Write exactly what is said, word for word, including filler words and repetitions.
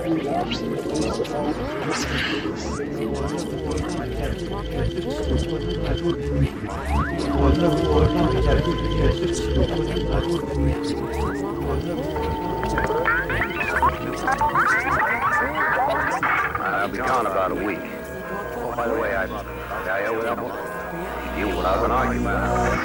I'll be gone about a week. Oh, by the way, I, I owe you what I've been arguing about.